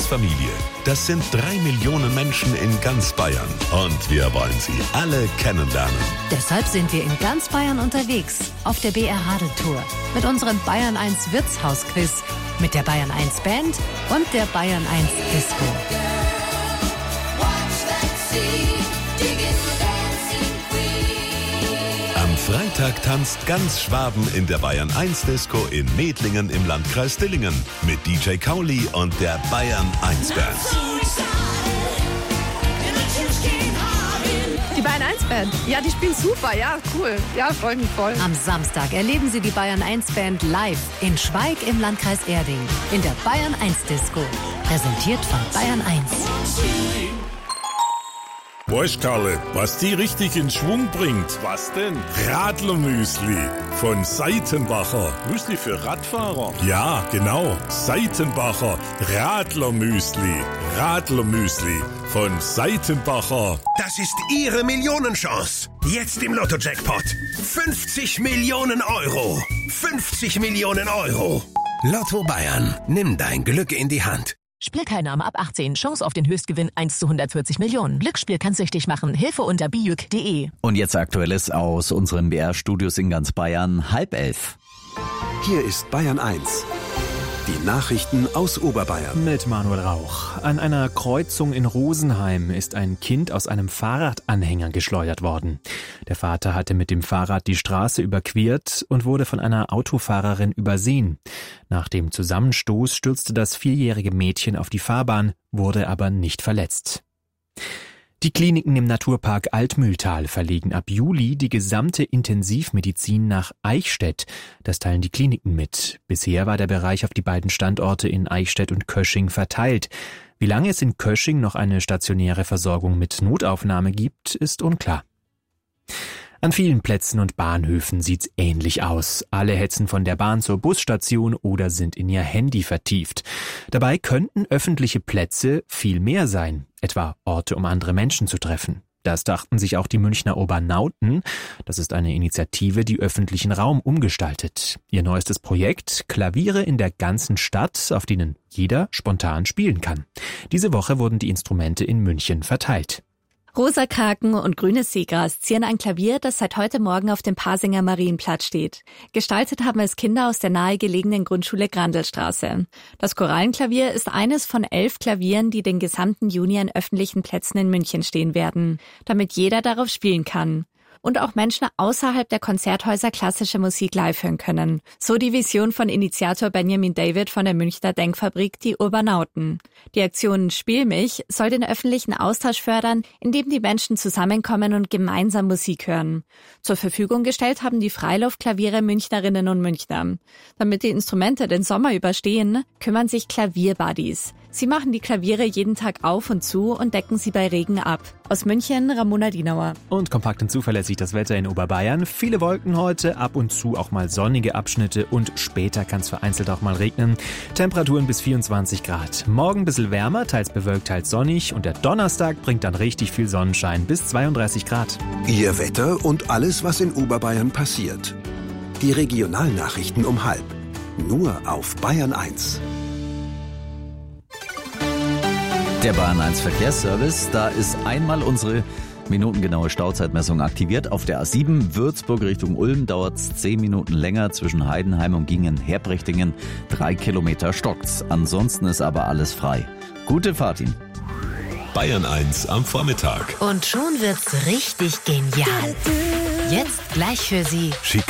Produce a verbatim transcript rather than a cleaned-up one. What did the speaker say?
Familie. Das sind drei Millionen Menschen in ganz Bayern. Und wir wollen sie alle kennenlernen. Deshalb sind wir in ganz Bayern unterwegs. Auf der B R Radeltour. Mit unserem Bayern eins Wirtshausquiz. Mit der Bayern eins Band und der Bayern eins Disco. Am Freitag tanzt ganz Schwaben in der Bayern eins Disco in Medlingen im Landkreis Dillingen mit D J Kauli und der Bayern eins Band. Die Bayern eins Band, ja, die spielen super, ja, cool. Ja, freue mich voll. Am Samstag erleben Sie die Bayern eins Band live in Schweig im Landkreis Erding in der Bayern eins Disco. Präsentiert von Bayern eins. Weißt Karle, was die richtig in Schwung bringt? Was denn? Radlermüsli von Seitenbacher. Müsli für Radfahrer? Ja, genau. Seitenbacher Radlermüsli. Radlermüsli von Seitenbacher. Das ist Ihre Millionenchance. Jetzt im Lotto-Jackpot. fünfzig Millionen Euro. fünfzig Millionen Euro. Lotto Bayern. Nimm dein Glück in die Hand. Spielteilnahme ab achtzehn. Chance auf den Höchstgewinn eins zu hundertvierzig Millionen. Glücksspiel kann süchtig machen. Hilfe unter bijuk punkt de. Und jetzt Aktuelles aus unseren B R-Studios in ganz Bayern. Halb elf. Hier ist Bayern eins. Die Nachrichten aus Oberbayern. Mit Manuel Rauch. An einer Kreuzung in Rosenheim ist ein Kind aus einem Fahrradanhänger geschleudert worden. Der Vater hatte mit dem Fahrrad die Straße überquert und wurde von einer Autofahrerin übersehen. Nach dem Zusammenstoß stürzte das vierjährige Mädchen auf die Fahrbahn, wurde aber nicht verletzt. Die Kliniken im Naturpark Altmühltal verlegen ab Juli die gesamte Intensivmedizin nach Eichstätt. Das teilen die Kliniken mit. Bisher war der Bereich auf die beiden Standorte in Eichstätt und Kösching verteilt. Wie lange es in Kösching noch eine stationäre Versorgung mit Notaufnahme gibt, ist unklar. An vielen Plätzen und Bahnhöfen sieht's ähnlich aus. Alle hetzen von der Bahn zur Busstation oder sind in ihr Handy vertieft. Dabei könnten öffentliche Plätze viel mehr sein, etwa Orte, um andere Menschen zu treffen. Das dachten sich auch die Münchner Obernauten. Das ist eine Initiative, die öffentlichen Raum umgestaltet. Ihr neuestes Projekt: Klaviere in der ganzen Stadt, auf denen jeder spontan spielen kann. Diese Woche wurden die Instrumente in München verteilt. Rosa Kraken und grünes Seegras zieren ein Klavier, das seit heute Morgen auf dem Pasinger Marienplatz steht. Gestaltet haben es Kinder aus der nahegelegenen Grundschule Grandelstraße. Das Korallenklavier ist eines von elf Klavieren, die den gesamten Juni an öffentlichen Plätzen in München stehen werden, damit jeder darauf spielen kann. Und auch Menschen außerhalb der Konzerthäuser klassische Musik live hören können. So die Vision von Initiator Benjamin David von der Münchner Denkfabrik, die Urbanauten. Die Aktion Spiel mich soll den öffentlichen Austausch fördern, indem die Menschen zusammenkommen und gemeinsam Musik hören. Zur Verfügung gestellt haben die Freiluftklaviere Münchnerinnen und Münchner. Damit die Instrumente den Sommer überstehen, kümmern sich Klavierbuddies. Sie machen die Klaviere jeden Tag auf und zu und decken sie bei Regen ab. Aus München, Ramona Dienauer. Und kompakt und zuverlässig das Wetter in Oberbayern. Viele Wolken heute, ab und zu auch mal sonnige Abschnitte und später kann es vereinzelt auch mal regnen. Temperaturen bis vierundzwanzig Grad. Morgen ein bisschen wärmer, teils bewölkt, teils sonnig. Und der Donnerstag bringt dann richtig viel Sonnenschein bis zweiunddreißig Grad. Ihr Wetter und alles, was in Oberbayern passiert. Die Regionalnachrichten um halb. Nur auf Bayern eins. Der Bayern eins Verkehrsservice, da ist einmal unsere minutengenaue Stauzeitmessung aktiviert. Auf der A sieben Würzburg Richtung Ulm dauert es zehn Minuten länger. Zwischen Heidenheim und Gingen-Herbrechtingen drei Kilometer stockt's. Ansonsten ist aber alles frei. Gute Fahrt Ihnen. Bayern eins am Vormittag. Und schon wird's richtig genial. Jetzt gleich für Sie